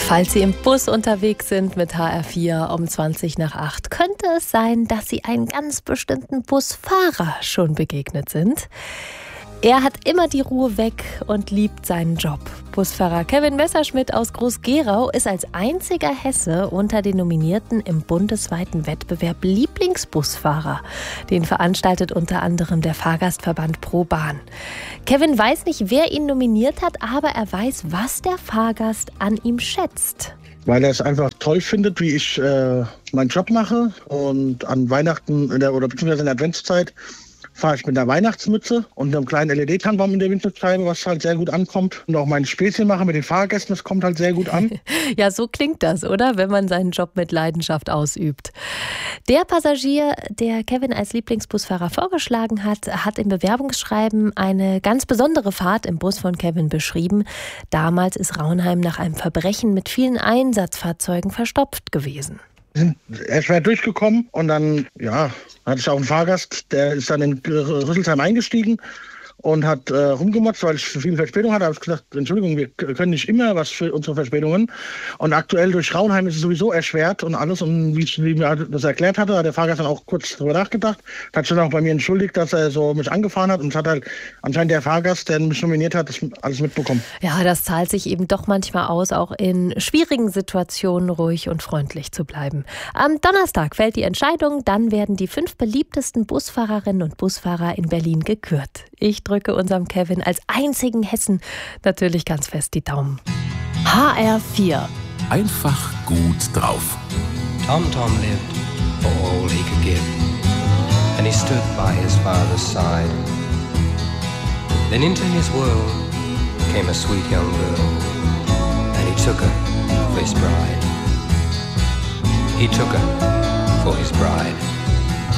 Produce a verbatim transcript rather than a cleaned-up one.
Falls Sie im Bus unterwegs sind mit H R vier um zwanzig nach acht, könnte es sein, dass Sie einen ganz bestimmten Busfahrer schon begegnet sind. Er hat immer die Ruhe weg und liebt seinen Job. Busfahrer Kevin Messerschmidt aus Groß-Gerau ist als einziger Hesse unter den Nominierten im bundesweiten Wettbewerb Lieblingsbusfahrer. Den veranstaltet unter anderem der Fahrgastverband ProBahn. Kevin weiß nicht, wer ihn nominiert hat, aber er weiß, was der Fahrgast an ihm schätzt. Weil er es einfach toll findet, wie ich äh, meinen Job mache. Und an Weihnachten in der, oder beziehungsweise in der Adventszeit fahre ich mit einer Weihnachtsmütze und einem kleinen L E D-Tannenbaum in der Windschutzscheibe, was halt sehr gut ankommt. Und auch meine Späßchen mache mit den Fahrgästen, das kommt halt sehr gut an. Ja, so klingt das, oder? Wenn man seinen Job mit Leidenschaft ausübt. Der Passagier, der Kevin als Lieblingsbusfahrer vorgeschlagen hat, hat im Bewerbungsschreiben eine ganz besondere Fahrt im Bus von Kevin beschrieben. Damals ist Raunheim nach einem Verbrechen mit vielen Einsatzfahrzeugen verstopft gewesen. Wir sind erschwert durchgekommen und dann, ja, hatte ich auch einen Fahrgast, der ist dann in Rüsselsheim eingestiegen und hat äh, rumgemotzt, weil ich viel Verspätung hatte. Da habe ich gesagt, Entschuldigung, wir können nicht immer was für unsere Verspätungen. Und aktuell durch Raunheim ist es sowieso erschwert und alles. Und wie ich wie mir das erklärt hatte, hat der Fahrgast dann auch kurz darüber nachgedacht. Hat sich dann auch bei mir entschuldigt, dass er so mich angefahren hat. Und es hat halt anscheinend der Fahrgast, der mich nominiert hat, das alles mitbekommen. Ja, das zahlt sich eben doch manchmal aus, auch in schwierigen Situationen ruhig und freundlich zu bleiben. Am Donnerstag fällt die Entscheidung. Dann werden die fünf beliebtesten Busfahrerinnen und Busfahrer in Berlin gekürt. Ich drücke unserem Kevin als einzigen Hessen natürlich ganz fest die Daumen. H R vier. Einfach gut drauf. Tom Tom lived for all he could give, and he stood by his father's side. Then into his world came a sweet young girl, and he took her for his bride. He took her for his bride.